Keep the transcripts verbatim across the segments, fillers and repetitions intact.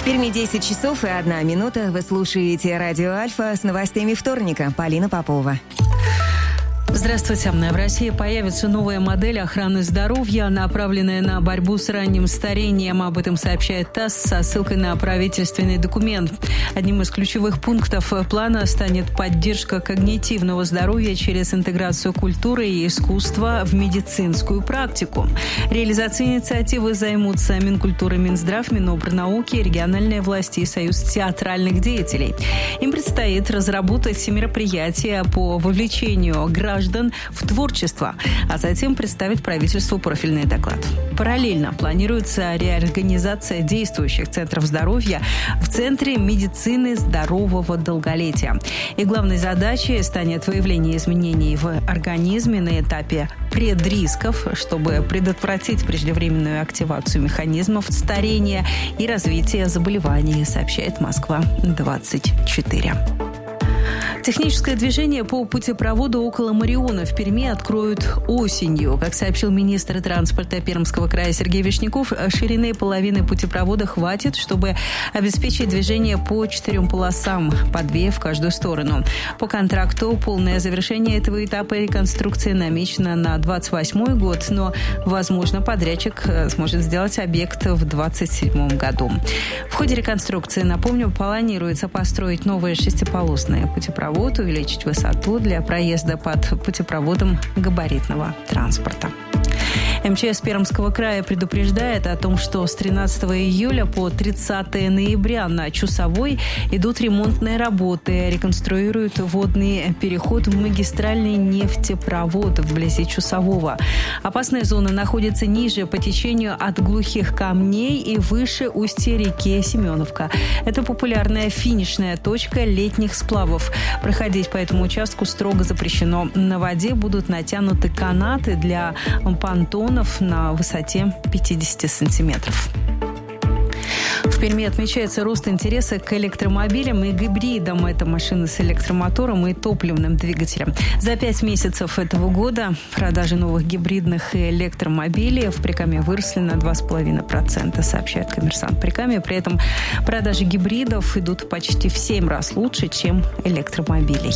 Перми десять часов и одна минута. Вы слушаете радио Альфа с новостями вторника. Полина Попова. Здравствуйте. В России появится новая модель охраны здоровья, направленная на борьбу с ранним старением. Об этом сообщает ТАСС со ссылкой на правительственный документ. Одним из ключевых пунктов плана станет поддержка когнитивного здоровья через интеграцию культуры и искусства в медицинскую практику. Реализацией инициативы займутся Минкультуры, Минздрав, Минобрнауки, региональные власти и Союз театральных деятелей. Им предстоит разработать мероприятия по вовлечению граждан в творчество, а затем представить правительству профильный доклад. Параллельно планируется реорганизация действующих центров здоровья в Центре медицины здорового долголетия. И главной задачей станет выявление изменений в организме на этапе предрисков, чтобы предотвратить преждевременную активацию механизмов старения и развития заболеваний, сообщает Москва двадцать четыре. Техническое движение по путепроводу около Мариона в Перми откроют осенью. Как сообщил министр транспорта Пермского края Сергей Вишняков, ширины половины путепровода хватит, чтобы обеспечить движение по четырем полосам, по две в каждую сторону. По контракту полное завершение этого этапа реконструкции намечено на двадцать восьмой год, но, возможно, подрядчик сможет сделать объект в двадцать седьмом году. В ходе реконструкции, напомню, планируется построить новые шестиполосные путепроводы, увеличить высоту для проезда под путепроводом габаритного транспорта. МЧС Пермского края предупреждает о том, что с тринадцатого июля по тридцатое ноября на Чусовой идут ремонтные работы. Реконструируют водный переход в магистральный нефтепровод вблизи Чусового. Опасная зона находится ниже по течению от глухих камней и выше устья реки Семеновка. Это популярная финишная точка летних сплавов. Проходить по этому участку строго запрещено. На воде будут натянуты канаты для понтонов на высоте пятьдесят сантиметров. В Перми отмечается рост интереса к электромобилям и гибридам. Это машины с электромотором и топливным двигателем. За пять месяцев этого года продажи новых гибридных и электромобилей в Прикамье выросли на два с половиной процента, сообщает «Коммерсант» Прикамья. При этом продажи гибридов идут почти в семь раз лучше, чем электромобилей.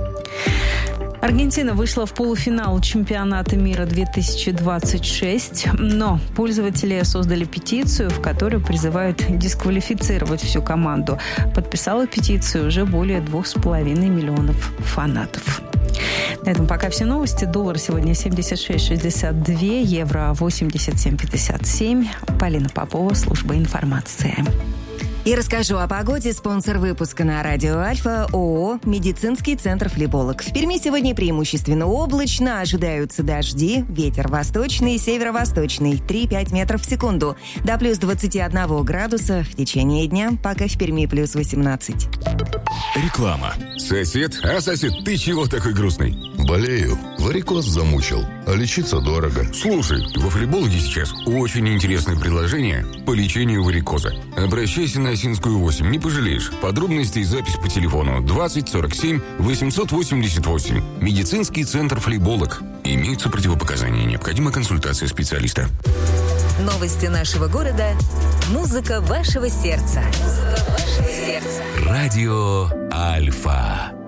Аргентина вышла в полуфинал чемпионата мира две тысячи двадцать шесть, но пользователи создали петицию, в которой призывают дисквалифицировать всю команду. Подписала петицию уже более двух с половиной миллионов фанатов. На этом пока все новости. Доллар сегодня семьдесят шесть шестьдесят два, евро восемьдесят семь пятьдесят семь. Полина Попова, служба информации. И расскажу о погоде. Спонсор выпуска на радио Альфа ООО «Медицинский центр Флеболог». В Перми сегодня преимущественно облачно, ожидаются дожди, ветер восточный и северо-восточный три-пять метров в секунду, до плюс двадцать один градуса в течение дня, пока в Перми плюс восемнадцать. Реклама. Сосед? А, сосед, ты чего такой грустный? Болею. Варикоз замучил. А лечиться дорого. Слушай, во Флебологе сейчас очень интересное предложение по лечению варикоза. Обращайся на Осинскую восемь, не пожалеешь. Подробности и запись по телефону двадцать сорок семь восемьсот восемьдесят восемь. Медицинский центр Флеболог. Имеются противопоказания. Необходима консультация специалиста. Новости нашего города. Музыка вашего сердца. Музыка вашего сердца. Радио Альфа.